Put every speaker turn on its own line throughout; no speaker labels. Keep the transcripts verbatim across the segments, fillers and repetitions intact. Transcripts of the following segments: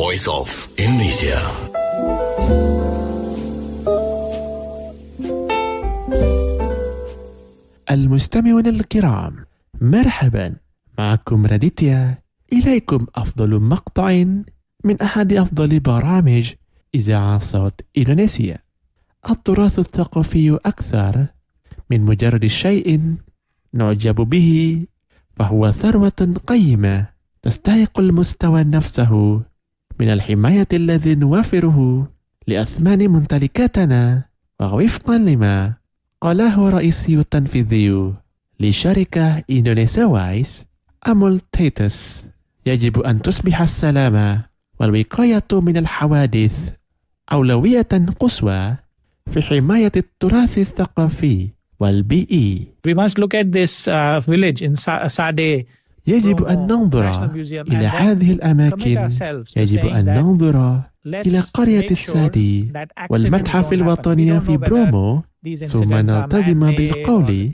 voice of Indonesia.
المستمعون الكرام، مرحبا، معكم راديتيا. إليكم أفضل مقطع من أحد أفضل برامج إذاعة صوت إندونيسيا. التراث الثقافي أكثر من مجرد شيء نعجب به، فهو ثروة قيمة تستحق المستوى نفسه من الحماية الذي نوفره لأثمان ممتلكاتنا. ووفقا لما قاله رئيسي التنفيذي لشركة إندونيسيا وايز أمول تيتس، يجب أن تصبح السلامة والوقاية من الحوادث أولوية قصوى في حماية التراث الثقافي والبيئي.
We must look at this uh, village in Sa- Sade.
يجب أن ننظر إلى هذه الأماكن، يجب أن ننظر إلى قرية السادي والمتحف الوطني في برومو، ثم نلتزم بالقول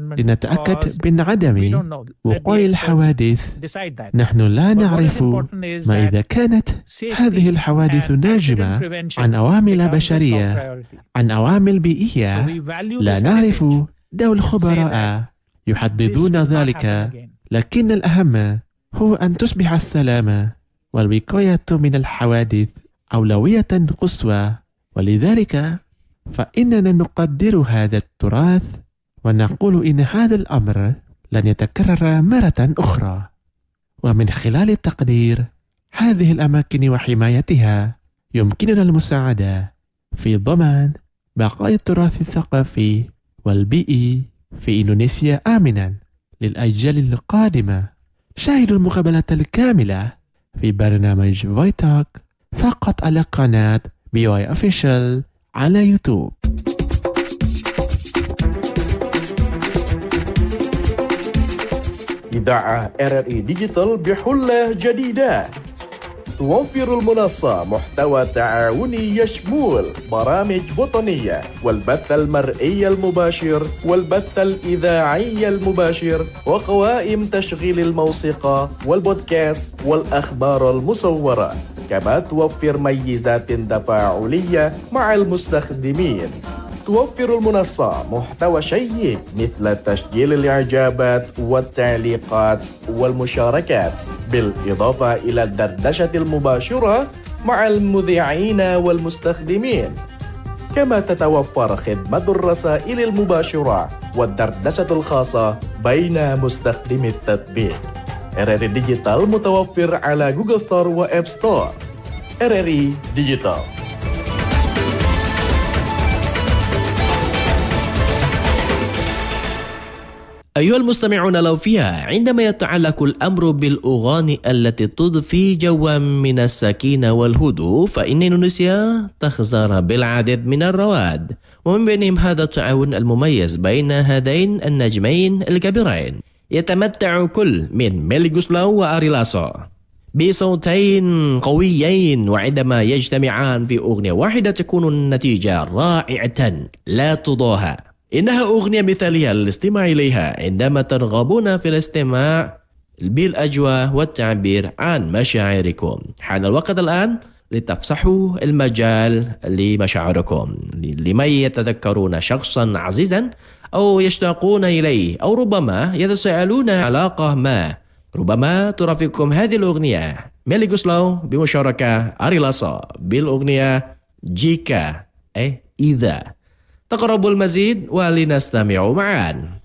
لنتأكد من عدم وقوع الحوادث. نحن لا نعرف ما إذا كانت هذه الحوادث ناجمة عن عوامل بشرية، عن عوامل بيئية. لا نعرف دور الخبراء يحددون ذلك، لكن الأهم هو أن تصبح السلامة والوقاية من الحوادث أولوية قصوى. ولذلك فإننا نقدر هذا التراث ونقول إن هذا الأمر لن يتكرر مرة أخرى. ومن خلال تقدير هذه الأماكن وحمايتها يمكننا المساعدة في ضمان بقاء التراث الثقافي والبيئي في إندونيسيا آمنا للأجيال القادمة. شاهدوا المقابلة الكاملة في برنامج فويتوك فقط على قناة بي واي Official على يوتيوب.
إذاعة آر آر إي ديجيتال بحلة جديدة. توفر المنصة محتوى تعاوني يشمل برامج وطنية والبث المرئي المباشر والبث الإذاعي المباشر وقوائم تشغيل الموسيقى والبودكاست والأخبار المصورة. كما توفر ميزات تفاعلية مع المستخدمين. توفر المنصة محتوى شيق مثل تسجيل الإعجابات والتعليقات والمشاركات، بالإضافة إلى الدردشة المباشرة مع المذيعين والمستخدمين. كما تتوفر خدمة الرسائل المباشرة والدردشة الخاصة بين مستخدمي التطبيق. آر آر إي ديجيتال متوفر على جوجل ستور وآب ستور. آر آر إي ديجيتال.
أيها المستمعون الأوفياء، عندما يتعلق الأمر بالأغاني التي تضفي جوا من السكينة والهدوء، فإن إندونيسيا تخزر بالعديد من الرواد، ومن بينهم هذا التعاون المميز بين هذين النجمين الكبيرين. يتمتع كل من ميلي غوسلاو وآري لاسو بصوتين قويين، وعندما يجتمعان في أغنية واحدة تكون النتيجة رائعة لا تضاهى. إنها أغنية مثالية للاستماع إليها عندما ترغبون في الاستماع بالأجواء والتعبير عن مشاعركم. حان الوقت الآن لتفسحوا المجال لمشاعركم، لمن يتذكرون شخصا عزيزا أو يشتاقون إليه، أو ربما يتساءلون علاقة ما. ربما ترافقكم هذه الأغنية ميلي غوسلاو بمشاركة آري لاسو بالأغنية جيكا أي إذا. تقربوا المزيد ولنستمع معا.